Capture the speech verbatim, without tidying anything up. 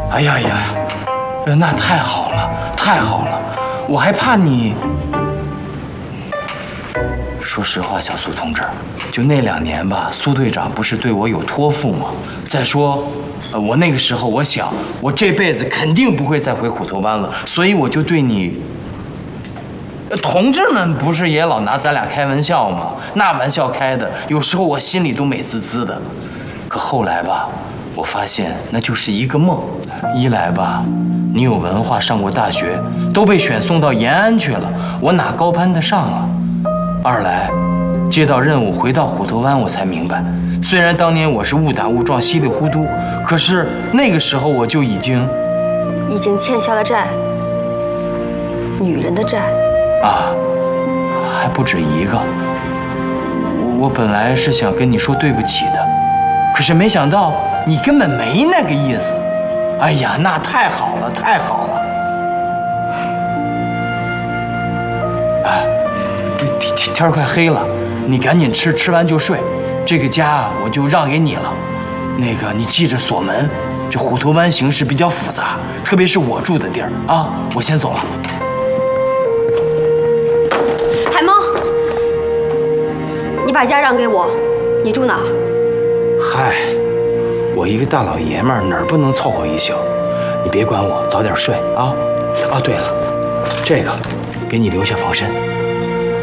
哎呀呀，那太好了，太好了！我还怕你。说实话，小苏同志，就那两年吧，苏队长不是对我有托付吗？再说，呃，我那个时候我想，我这辈子肯定不会再回虎头湾了，所以我就对你。同志们不是也老拿咱俩开玩笑吗？那玩笑开的，有时候我心里都美滋滋的。可后来吧，我发现那就是一个梦。一来吧，你有文化，上过大学，都被选送到延安去了，我哪高攀得上啊？二来，接到任务回到虎头湾，我才明白，虽然当年我是误打误撞、稀里糊涂，可是那个时候我就已经已经欠下了债，女人的债。 啊，还不止一个。我我本来是想跟你说对不起的，可是没想到你根本没那个意思。哎呀，那太好了，太好了！哎，天天天快黑了，你赶紧吃，吃完就睡。这个家啊，我就让给你了。那个，你记着锁门。这虎头湾形势比较复杂，特别是我住的地儿啊。我先走了。 海梦，你把家让给我，你住哪儿？ 嗨，我一个大老爷们儿，哪儿不能凑合一宿？你别管我，早点睡啊！啊，对了，这个给你留下防身。